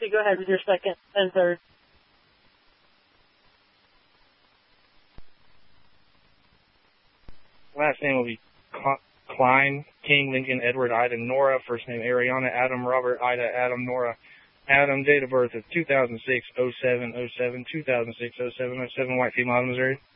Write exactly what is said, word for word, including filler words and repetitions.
Taxi, go ahead with your second and third. Last name will be Klein, King, Lincoln, Edward, Ida, Nora. First name Ariana, Adam, Robert, Ida, Adam, Nora. Adam, date of birth of two thousand six, oh seven, oh seven, two thousand six, oh seven, oh seven, white female, Missouri.